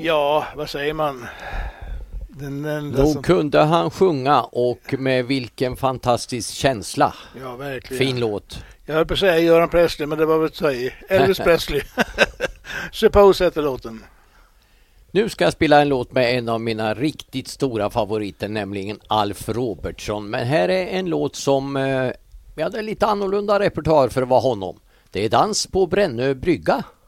Ja, vad säger man? Då kunde han sjunga och med vilken fantastisk känsla. Ja, verkligen. Fin låt. Jag höll på att säga Göran Presley, men det var väl att säga Elvis Presley. Suppose heter låten. Nu ska jag spela en låt med en av mina riktigt stora favoriter, nämligen Alf Robertson. Men här är en låt som vi hade lite annorlunda repertoar för att vara honom. Det är Dans på Brännö brygga.